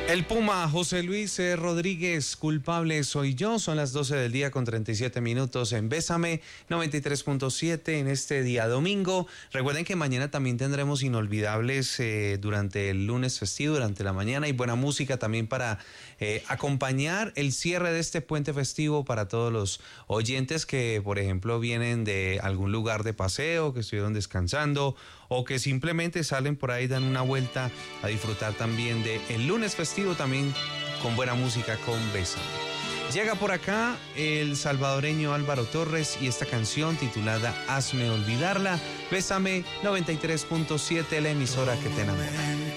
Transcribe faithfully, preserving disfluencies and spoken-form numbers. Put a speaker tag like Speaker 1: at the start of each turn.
Speaker 1: El Puma, José Luis eh, Rodríguez, culpable soy yo. Son las doce del día con treinta y siete minutos en Bésame noventa y tres punto siete en este día domingo. Recuerden que mañana también tendremos inolvidables eh, durante el lunes festivo, durante la mañana, y buena música también para eh, acompañar el cierre de este puente festivo para todos los oyentes que, por ejemplo, vienen de algún lugar de paseo, que estuvieron descansando o que simplemente salen por ahí, dan una vuelta a disfrutar también de el lunes festivo, también con buena música con Bésame. Llega por acá el salvadoreño Álvaro Torres y esta canción titulada Hazme Olvidarla. Bésame noventa y tres punto siete, la emisora que te enamora.